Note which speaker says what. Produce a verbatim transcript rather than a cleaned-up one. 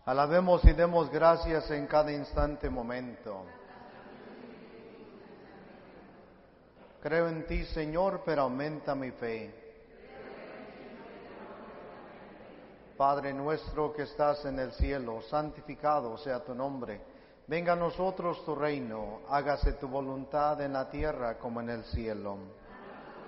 Speaker 1: Alabemos y demos gracias en cada instante momento. Creo en ti, Señor, pero aumenta mi fe. Padre nuestro que estás en el cielo, santificado sea tu nombre. Venga a nosotros tu reino, hágase tu voluntad en la tierra como en el cielo.